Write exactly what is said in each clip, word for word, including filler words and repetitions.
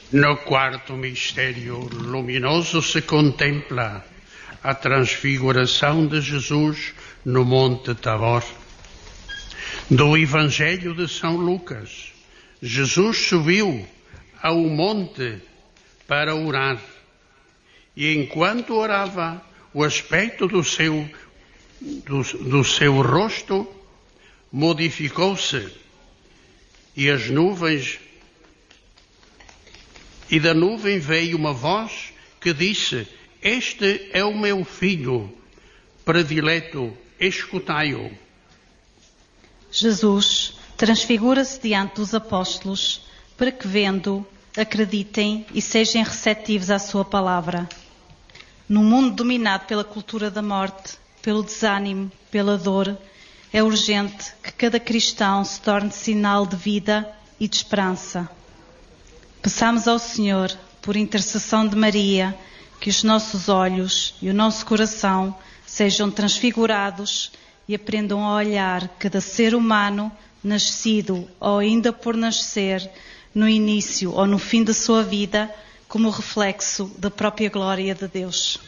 No quarto mistério luminoso se contempla a transfiguração de Jesus no Monte Tabor. Do Evangelho de São Lucas, Jesus subiu ao monte para orar, e enquanto orava, o aspecto do seu, do, do seu rosto modificou-se, e as nuvens E da nuvem veio uma voz que disse: Este é o meu filho predileto, escutai-o. Jesus transfigura-se diante dos apóstolos para que, vendo, acreditem e sejam receptivos à sua palavra. Num mundo dominado pela cultura da morte, pelo desânimo, pela dor, é urgente que cada cristão se torne sinal de vida e de esperança. Peçamos ao Senhor, por intercessão de Maria, que os nossos olhos e o nosso coração sejam transfigurados e aprendam a olhar cada ser humano, nascido ou ainda por nascer, no início ou no fim da sua vida, como reflexo da própria glória de Deus.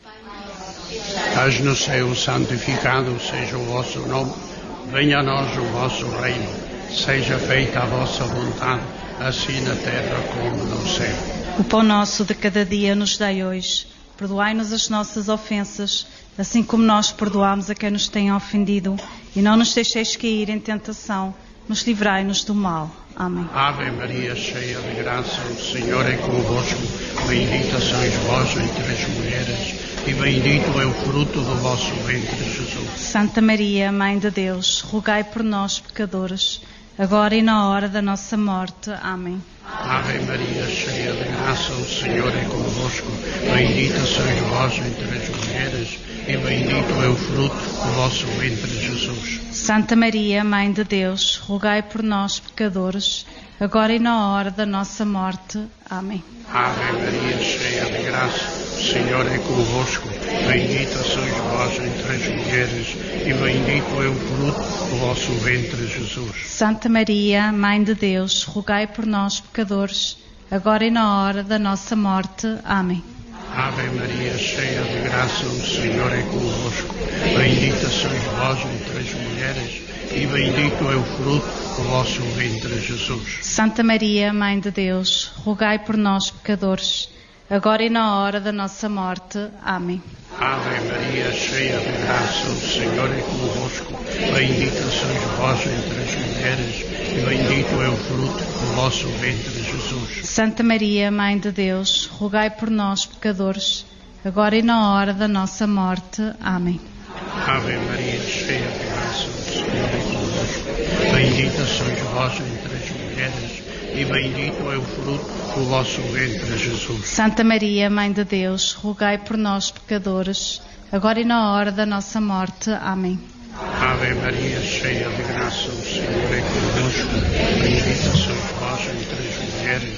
Estás no céu, santificado seja o vosso nome, venha a nós o vosso reino, seja feita a vossa vontade, assim na terra como no céu. O pão nosso de cada dia nos dai hoje. Perdoai-nos as nossas ofensas, assim como nós perdoamos a quem nos tem ofendido. E não nos deixeis cair em tentação, mas livrai-nos do mal. Amém. Ave Maria, cheia de graça, o Senhor é convosco. Bendita sois vós entre as mulheres, e bendito é o fruto do vosso ventre, Jesus. Santa Maria, Mãe de Deus, rogai por nós, pecadores, agora e na hora da nossa morte. Amém. Ave Maria, cheia de graça, o Senhor é convosco. Bendita sois vós entre as mulheres, e bendito é o fruto do vosso ventre, Jesus. Santa Maria, Mãe de Deus, rogai por nós, pecadores, agora e na hora da nossa morte. Amém. Ave Maria, cheia de graça, o Senhor é convosco. Bendita sois vós entre as mulheres, e bendito é o fruto do vosso ventre, Jesus. Santa Maria, Mãe de Deus, rogai por nós, pecadores, agora e na hora da nossa morte. Amém. Ave Maria, cheia de graça, o Senhor é convosco. Bendita sois vós entre as mulheres, e bendito é o fruto do vosso ventre, Jesus. Santa Maria, Mãe de Deus, rogai por nós, pecadores, agora e na hora da nossa morte. Amém. Ave Maria, cheia de graça, o Senhor é convosco. Bendita sois vós entre as mulheres, e bendito é o fruto do vosso ventre, Jesus. Santa Maria, Mãe de Deus, rogai por nós, pecadores, agora e na hora da nossa morte. Amém. Ave Maria, cheia de graça, o Senhor é convosco. Bendita sois vós entre as mulheres, e bendito é o fruto do vosso ventre, Jesus. Santa Maria, Mãe de Deus, rogai por nós, pecadores, agora e na hora da nossa morte. Amém. Ave Maria, cheia de graça, o Senhor é convosco. Bendita sois vós entre as mulheres,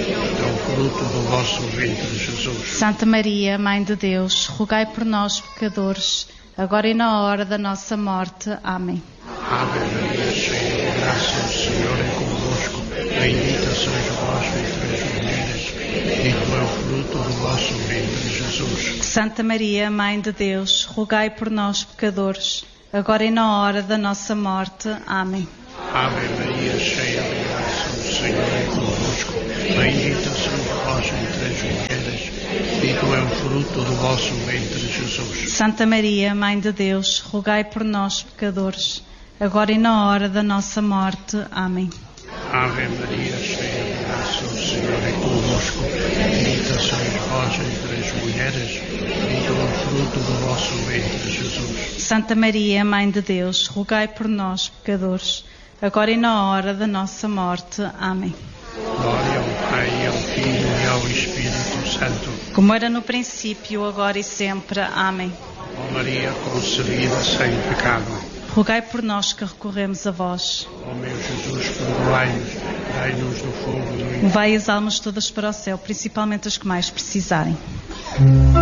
e é o fruto do vosso ventre, Jesus. Santa Maria, Mãe de Deus, rogai por nós, pecadores, agora e na hora da nossa morte. Amém. Ave Maria, cheia de graça, o Senhor é convosco. Bendita sois vós entre as mulheres, bendito é o fruto do vosso ventre, Jesus. Santa Maria, Mãe de Deus, rogai por nós, pecadores, agora e na hora da nossa morte. Amém. Ave Maria, cheia de graça, o Senhor é convosco. Bendita sois vós entre as mulheres, bendito é o fruto do vosso ventre, Jesus. Santa Maria, Mãe de Deus, rogai por nós, pecadores, agora e na hora da nossa morte. Amém. Ave Maria, cheia de graça, o Senhor é convosco. Bendita sois vós entre as mulheres, bendito é o fruto do vosso ventre, Jesus. Santa Maria, Mãe de Deus, rogai por nós, pecadores, agora e na hora da nossa morte. Amém. Glória ao Pai, ao Filho e ao Espírito Santo. Como era no princípio, agora e sempre. Amém. Ó Maria, concebida sem pecado, rogai por nós que recorremos a vós. ó meu Jesus, perdoai-nos, dai-nos do fogo do inferno. Levai as almas todas para o céu, principalmente as que mais precisarem.